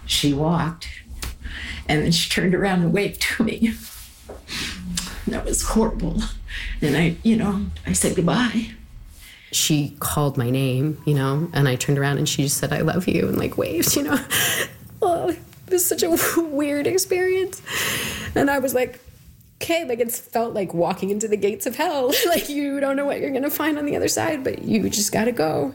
she walked, and then she turned around and waved to me. That was horrible. And I said goodbye. She called my name, and I turned around and she just said, I love you, and waved, Oh, it was such a weird experience. And I was like, okay, it felt like walking into the gates of hell. You don't know what you're going to find on the other side, but you just got to go.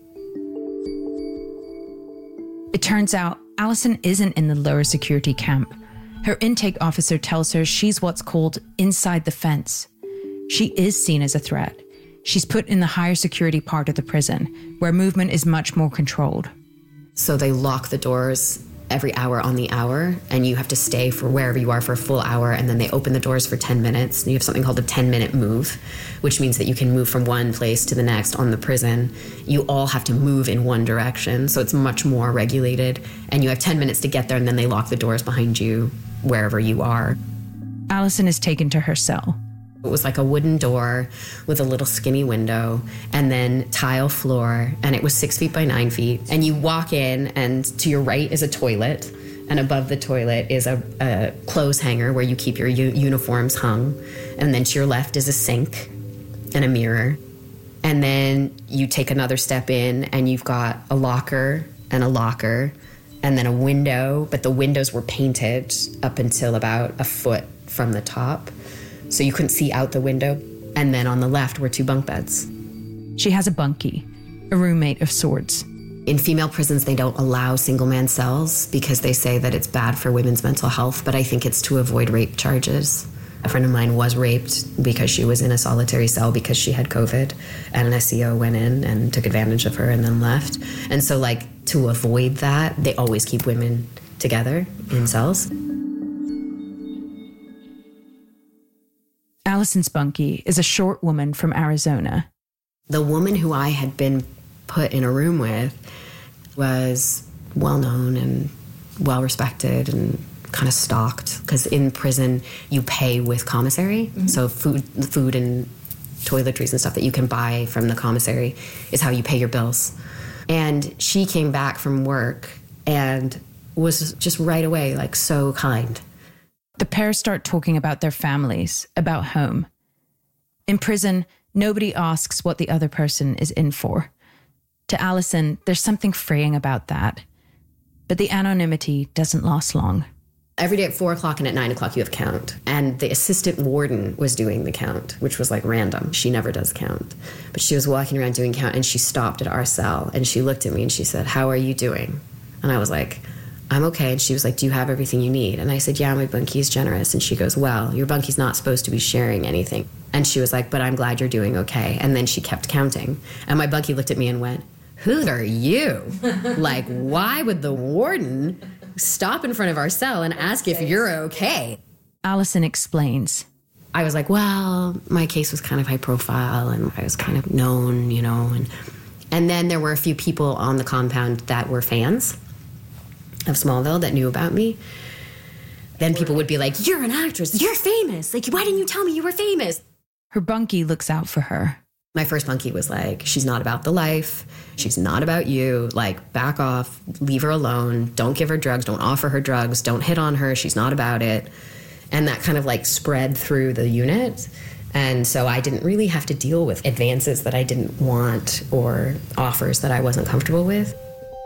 It turns out Allison isn't in the lower security camp. Her intake officer tells her she's what's called inside the fence. She is seen as a threat. She's put in the higher security part of the prison, where movement is much more controlled. So they lock the doors every hour on the hour, and you have to stay for wherever you are for a full hour, and then they open the doors for 10 minutes. And you have something called a 10-minute move, which means that you can move from one place to the next on the prison. You all have to move in one direction, so it's much more regulated. And you have 10 minutes to get there, and then they lock the doors behind you wherever you are. Allison is taken to her cell. It was like a wooden door with a little skinny window and then tile floor, and it was 6 feet by 9 feet. And you walk in, and to your right is a toilet, and above the toilet is a clothes hanger where you keep your uniforms hung. And then to your left is a sink and a mirror. And then you take another step in, and you've got a locker and then a window, but the windows were painted up until about a foot from the top, so you couldn't see out the window. And then on the left were 2 bunk beds. She has a bunkie, a roommate of sorts. In female prisons, they don't allow single-man cells because they say that it's bad for women's mental health, but I think it's to avoid rape charges. A friend of mine was raped because she was in a solitary cell because she had COVID, and an SEO went in and took advantage of her and then left. And so, to avoid that, they always keep women together in cells. Allison's bunkie is a short woman from Arizona. The woman who I had been put in a room with was well-known and well-respected and kind of stalked, because in prison you pay with commissary. Mm-hmm. So food and toiletries and stuff that you can buy from the commissary is how you pay your bills. And she came back from work and was just right away so kind. The pair start talking about their families, about home. In prison, nobody asks what the other person is in for. To Allison, there's something freeing about that. But the anonymity doesn't last long. Every day at 4 o'clock and at 9 o'clock you have count. And the assistant warden was doing the count, which was random. She never does count. But she was walking around doing count, and she stopped at our cell and she looked at me and she said, "How are you doing?" And I was like, "I'm okay." And she was like, "Do you have everything you need?" And I said, "Yeah, my bunkie is generous." And she goes, "Well, your bunkie's not supposed to be sharing anything." And she was like, "But I'm glad you're doing okay." And then she kept counting. And my bunkie looked at me and went, "Who are you?" Why would the warden stop in front of our cell and ask if you're okay? Allison explains. I was like, well, my case was kind of high profile and I was kind of known, and then there were a few people on the compound that were fans of Smallville that knew about me. Then people would be like, "You're an actress, you're famous. Why didn't you tell me you were famous?" Her bunkie looks out for her. My first bunkie was like, "She's not about the life. She's not about you. Back off, leave her alone. Don't give her drugs. Don't offer her drugs. Don't hit on her. She's not about it." And that kind of spread through the unit. And so I didn't really have to deal with advances that I didn't want or offers that I wasn't comfortable with.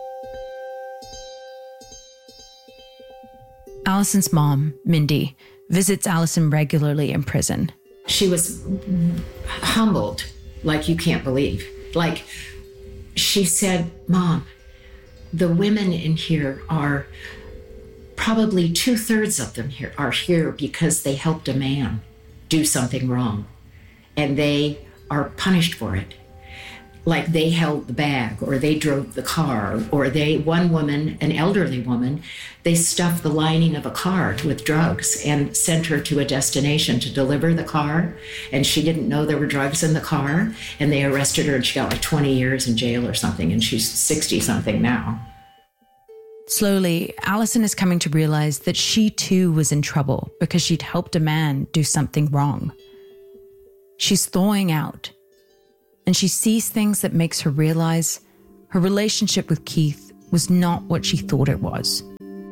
Allison's mom, Mindy, visits Allison regularly in prison. She was humbled like you can't believe. She said, "Mom, the women in here are probably 2/3 of them here are here because they helped a man do something wrong, and they are punished for it. They held the bag, or they drove the car, or one woman, an elderly woman, they stuffed the lining of a car with drugs and sent her to a destination to deliver the car, and she didn't know there were drugs in the car, and they arrested her, and she got 20 years in jail or something, and she's 60-something now." Slowly, Allison is coming to realize that she too was in trouble because she'd helped a man do something wrong. She's thawing out, and she sees things that makes her realize her relationship with Keith was not what she thought it was.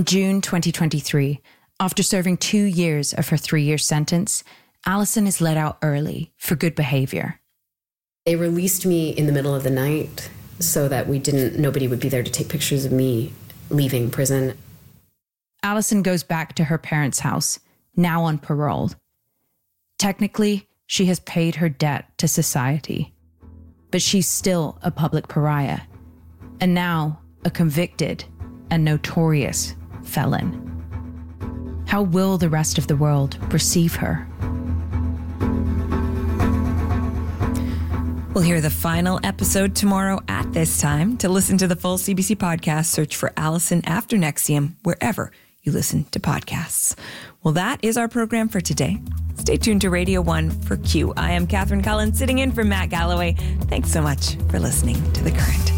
In June 2023, after serving 2 years of her 3-year sentence, Allison is let out early for good behavior. They released me in the middle of the night so that nobody would be there to take pictures of me leaving prison. Allison goes back to her parents' house, now on parole. Technically, she has paid her debt to society, but she's still a public pariah, and now a convicted and notorious felon. How will the rest of the world perceive her? We'll hear the final episode tomorrow at this time. To listen to the full CBC podcast, search for Allison After NXIVM wherever you listen to podcasts. Well, that is our program for today. Stay tuned to Radio 1 for Q. I am Catherine Cullen, sitting in for Matt Galloway. Thanks so much for listening to The Current.